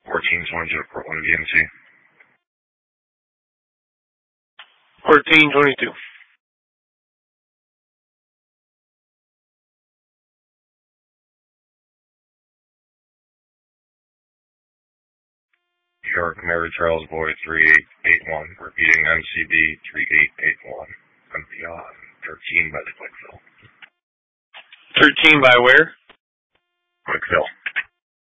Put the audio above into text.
1422 to Portland DMC. 1422. New York, Mary Charles Boy 3881, repeating MCB 3881. I'm beyond 13 by the Quickville. 13 by where?